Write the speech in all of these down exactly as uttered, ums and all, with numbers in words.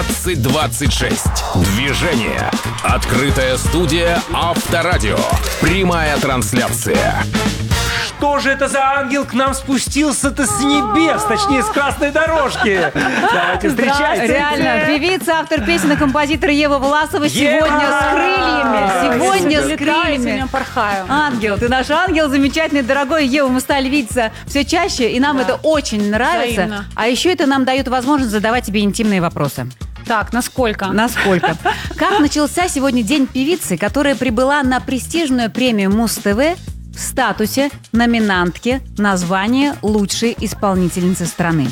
двадцать двадцать шесть. Движение. Открытая студия Авторадио. Прямая трансляция. Что же это за ангел к нам спустился-то с небес, точнее, с красной дорожки? Давайте встречайте. Реально, певица, автор песен и композитор Ева Власова сегодня с крыльями. Сегодня с крыльями. Порхаю. Ангел, ты наш ангел, замечательный, дорогой. Ева, мы стали видеться все чаще, и нам Да. это очень нравится. Взаимно. А еще это нам дает возможность задавать тебе интимные вопросы. Так, насколько? Насколько? Как начался сегодня день певицы, которая прибыла на престижную премию Муз-ТВ в статусе номинантки на звание лучшей исполнительницы страны?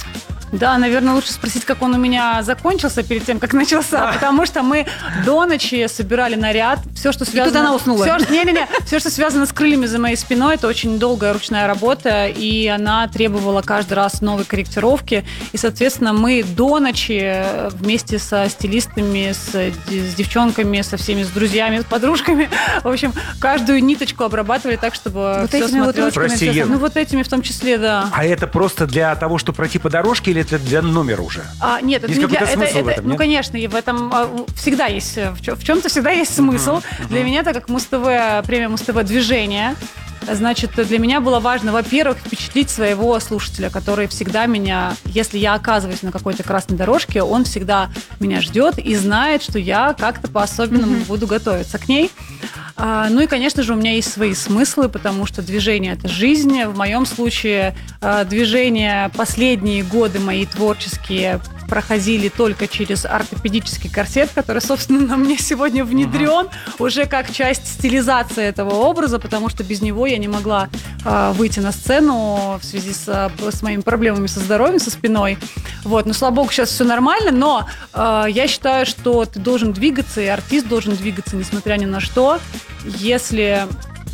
Да, наверное, лучше спросить, как он у меня закончился перед тем, как начался, потому что мы до ночи собирали наряд, все, что связано... тут она уснула. Все, что, не-не-не, все, что связано с крыльями за моей спиной, это очень долгая ручная работа, и она требовала каждый раз новой корректировки, и, соответственно, мы до ночи вместе со стилистами, с, с девчонками, со всеми, с друзьями, с подружками, в общем, каждую ниточку обрабатывали так, чтобы Вот все этими вот смотрелось. ручками Прости, всё Ева. Ну, вот этими в том числе, да. А это просто для того, чтобы пройти по дорожке, или это для номера уже? А, нет, это Есть не для... какой-то Это, смысл в это- этом, ну, нет? конечно, и в этом а, у- всегда есть... э, В, чё- в чем-то всегда есть смысл. Для меня, так как Муз-ТВ, премия Муз-ТВ «Движение», значит, для меня было важно, во-первых, впечатлить своего слушателя, который всегда меня... Если я оказываюсь на какой-то красной дорожке, он всегда меня ждет и знает, что я как-то по-особенному буду готовиться к ней. А, ну и, конечно же, у меня есть свои смыслы, потому что движение – это жизнь. В моем случае а, движение последние годы мои творческие проходили только через ортопедический корсет, который, собственно, на мне сегодня внедрен уже как часть стилизации этого образа, потому что без него я не могла а, выйти на сцену в связи с, а, с моими проблемами со здоровьем, со спиной. Вот. Но, слава богу, сейчас все нормально, но а, я считаю, что ты должен двигаться, и артист должен двигаться, несмотря ни на что. Если...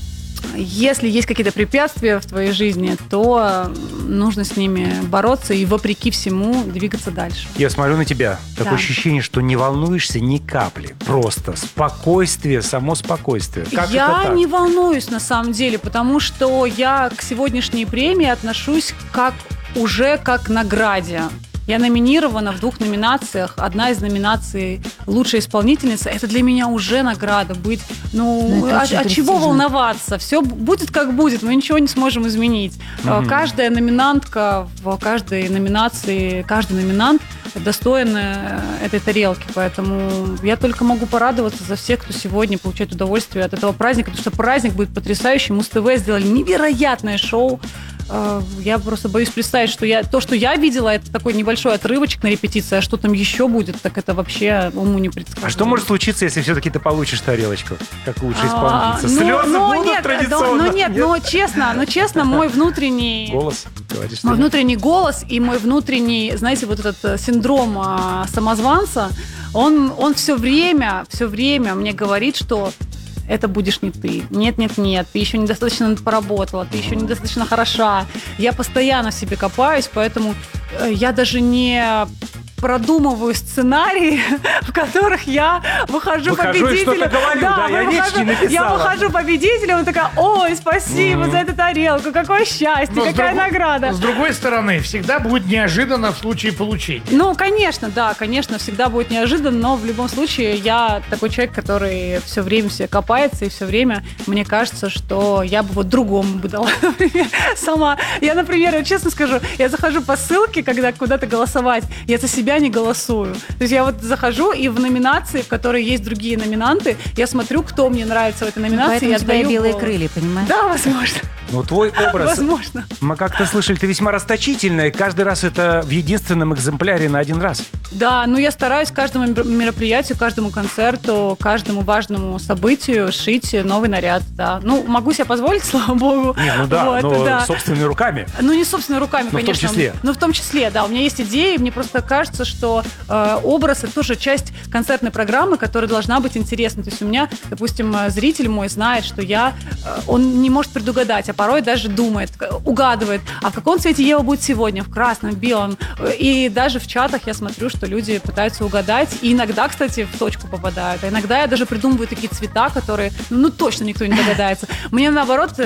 Если есть какие-то препятствия в твоей жизни, то нужно с ними бороться и, вопреки всему, двигаться дальше. Я смотрю на тебя. Такое Да. ощущение, что не волнуешься ни капли. Просто спокойствие, само спокойствие. Как я это так? не волнуюсь, на самом деле, потому что я к сегодняшней премии отношусь как уже как к награде. Я номинирована в двух номинациях. Одна из номинаций «Лучшая исполнительница» – это для меня уже награда. Быть, ну, Ну, это а, очень а чего престижно. волноваться? Все будет как будет, мы ничего не сможем изменить. Мгм. Каждая номинантка в каждой номинации, каждый номинант достоин э, этой тарелки. Поэтому я только могу порадоваться за всех, кто сегодня получает удовольствие от этого праздника, потому что праздник будет потрясающий. Муз-ТВ сделали невероятное шоу. Э, Я просто боюсь представить, что я, то, что я видела, это такой небольшой отрывочек на репетиции, а что там еще будет, так это вообще уму не предсказать. А что может случиться, если все-таки ты получишь тарелочку, как лучшая А, исполнительница? ну, Слезы ну, будут нет, традиционно? Ну нет, ну честно, ну честно, мой внутренний... Голос, говоришь, Мой что нет? внутренний голос и мой внутренний, знаете, вот этот э, синдром а, самозванца, он, он все время, все время мне говорит, что это будешь не ты. Нет, нет, нет, ты еще недостаточно поработала, ты еще недостаточно хороша. Я постоянно в себе копаюсь, поэтому э, я даже не продумываю сценарии, в которых я выхожу, Выхожу и победителем. что-то говорю, да, я выхожу- речь не написала. Я выхожу победителем, и такая: ой, спасибо за эту тарелку, какое счастье, Но с какая друг- награда. С другой стороны, всегда будет неожиданно в случае получения. Ну, конечно, да, конечно, всегда будет неожиданно, но в любом случае я такой человек, который все время себе копается, и все время мне кажется, что я бы вот другому бы дала, например, сама. Я, например, я честно скажу, я захожу по ссылке, когда куда-то голосовать, я за себя не голосую. То есть я вот захожу, и в номинации, в которой есть другие номинанты, я смотрю, кто мне нравится в этой номинации, Поэтому и у тебя и отдаю белые голос. крылья, понимаешь? Да, возможно. Ну, твой образ, Возможно. мы как-то слышали, ты весьма расточительная, и каждый раз это в единственном экземпляре на один раз. Да, ну я стараюсь каждому мер- мероприятию, каждому концерту, каждому важному событию шить новый наряд, да. Ну, могу себе позволить, слава богу. Не, ну да, Вот, но да. собственными руками. Ну, не собственными руками, Но в том конечно. числе. Ну, в том числе, да. У меня есть идеи, мне просто кажется, что э, образ — это тоже часть концертной программы, которая должна быть интересной. То есть у меня, допустим, э, зритель мой знает, что я... э, он не может предугадать, а порой даже думает, э, угадывает, а в каком цвете Ева будет сегодня, в красном, в белом. Э, И даже в чатах я смотрю, что люди пытаются угадать. И иногда, кстати, в точку попадают. А иногда я даже придумываю такие цвета, которые, ну, точно никто не догадается. Мне, наоборот,